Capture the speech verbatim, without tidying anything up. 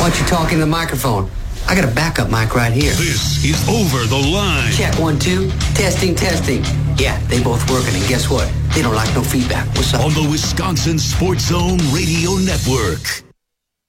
about you talking to the microphone? I got a backup mic right here. This is Over the Line. Check, one, two. Testing, testing. Yeah, they both working, and guess what? They don't like no feedback. What's up? On the Wisconsin Sports Zone Radio Network.